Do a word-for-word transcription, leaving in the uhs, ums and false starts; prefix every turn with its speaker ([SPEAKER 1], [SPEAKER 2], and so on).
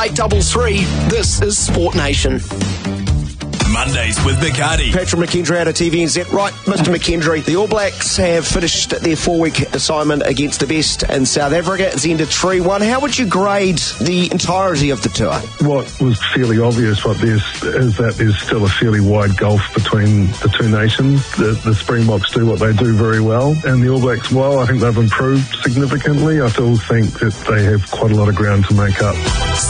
[SPEAKER 1] eight three three. This is Sport Nation.
[SPEAKER 2] Mondays with McCarty.
[SPEAKER 1] Patrick McKendry out of T V N Z. Right, Mister McKendry, the All Blacks have finished their four-week assignment against the best in South Africa. It's ended three one. How would you grade the entirety of the tour?
[SPEAKER 3] What was fairly obvious what there's, is that there's still a fairly wide gulf between the two nations. The, the Springboks do what they do very well, and the All Blacks, well, I think they've improved significantly. I still think that they have quite a lot of ground to make up.